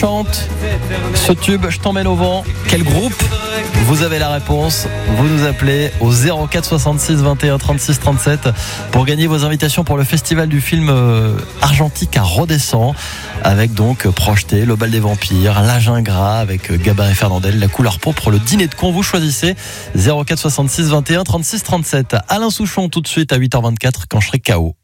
chante ce tube Je t'emmène au vent? Quel groupe? Vous avez la réponse, vous nous appelez au 04 66 21 36 37 pour gagner vos invitations pour le festival du film argentique à Rodessant, avec donc projeté Le Bal des Vampires, L'Âge ingrat avec Gabin et Fernandel, La couleur pourpre, Le dîner de con. Vous choisissez 04 66 21 36 37. Alain Souchon tout de suite à 8h24 quand je serai KO.